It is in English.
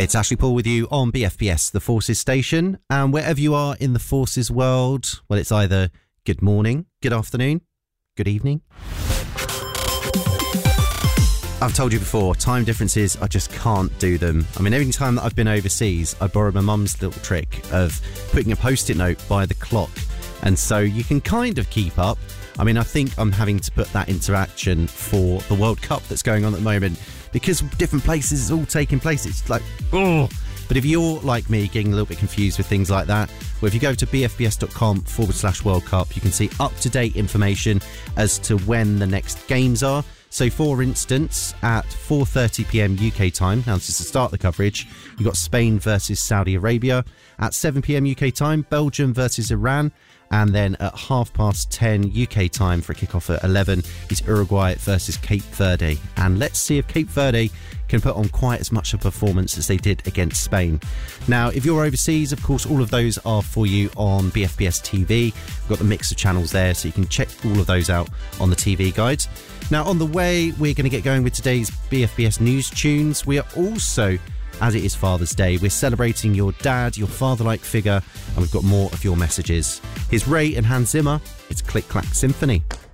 It's Ashley Paul with you on BFBS, the Forces station. And wherever you are in the Forces world, well, it's either good morning, good afternoon, good evening. I've told you before, time differences, I just can't do them. I mean, every time that I've been overseas, I borrowed my mum's little trick of putting a post-it note by the clock. And so you can kind of keep up. I mean, I think I'm having to put that into action for the World Cup that's going on at the moment. Because different places, it's all taking place. It's like, oh. But if you're like me, getting a little bit confused with things like that, well, if you go to bfbs.com/World Cup, you can see up-to-date information as to when the next games are. So, for instance, at 4:30pm UK time, now this is to start the coverage, you've got Spain versus Saudi Arabia. At 7pm UK time, Belgium versus Iran. And then at 10:30 UK time for a kickoff at 11 is Uruguay versus Cape Verde. And let's see if Cape Verde can put on quite as much a performance as they did against Spain. Now, if you're overseas, of course, all of those are for you on BFBS TV. We've got the mix of channels there, so you can check all of those out on the TV guides. Now, on the way, we're going to get going with today's BFBS News Tunes. We are also, as it is Father's Day, we're celebrating your dad, your father-like figure, and we've got more of your messages. Here's Ray and Hans Zimmer. It's Click Clack Symphony.